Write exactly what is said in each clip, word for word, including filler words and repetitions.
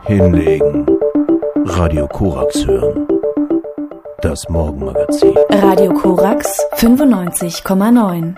Hinlegen. Radio Korax hören. Das Morgenmagazin. Radio Korax fünfundneunzig Komma neun.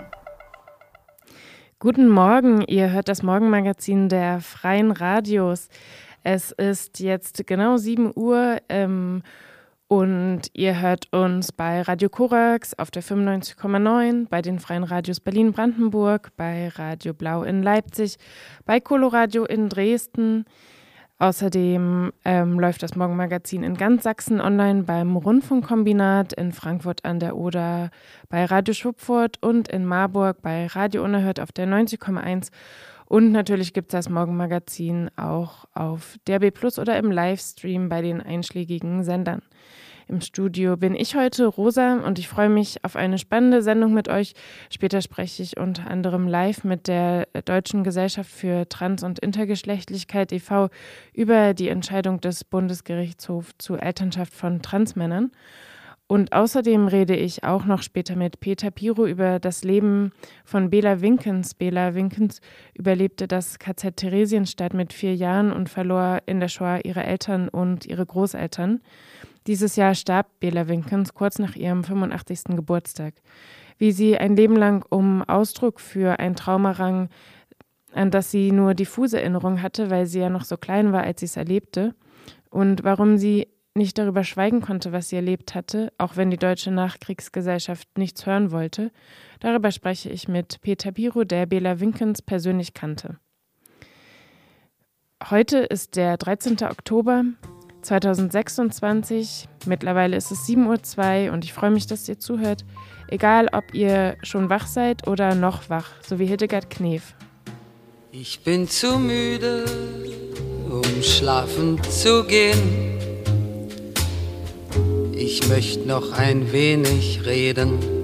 Guten Morgen, ihr hört das Morgenmagazin der Freien Radios. Es ist jetzt genau sieben Uhr ähm, und ihr hört uns bei Radio Korax auf der fünfundneunzig Komma neun, bei den Freien Radios Berlin-Brandenburg, bei Radio Blau in Leipzig, bei Coloradio in Dresden. Außerdem ähm, läuft das Morgenmagazin in ganz Sachsen online beim Rundfunkkombinat in Frankfurt an der Oder, bei Radio Schwupfurt und in Marburg bei Radio Unerhört auf der neunzig Komma eins. Und natürlich gibt es das Morgenmagazin auch auf D A B Plus oder im Livestream bei den einschlägigen Sendern. Im Studio bin ich heute, Rosa, und ich freue mich auf eine spannende Sendung mit euch. Später spreche ich unter anderem live mit der Deutschen Gesellschaft für Trans- und Intergeschlechtlichkeit e V über die Entscheidung des Bundesgerichtshofs zur Elternschaft von Transmännern. Und außerdem rede ich auch noch später mit Peter Piro über das Leben von Bela Winkens. Bela Winkens überlebte das K Z Theresienstadt mit vier Jahren und verlor in der Shoah ihre Eltern und ihre Großeltern. Dieses Jahr starb Bela Winkens kurz nach ihrem fünfundachtzigsten Geburtstag. Wie sie ein Leben lang um Ausdruck für ein Trauma rang, an das sie nur diffuse Erinnerung hatte, weil sie ja noch so klein war, als sie es erlebte, und warum sie nicht darüber schweigen konnte, was sie erlebt hatte, auch wenn die deutsche Nachkriegsgesellschaft nichts hören wollte. Darüber spreche ich mit Peter Piro, der Bela Winkens persönlich kannte. Heute ist der dreizehnten Oktober zweitausendsechsundzwanzig. Mittlerweile ist es sieben Uhr zwei und ich freue mich, dass ihr zuhört. Egal, ob ihr schon wach seid oder noch wach, so wie Hildegard Knef. Ich bin zu müde, um schlafen zu gehen. Ich möchte noch ein wenig reden.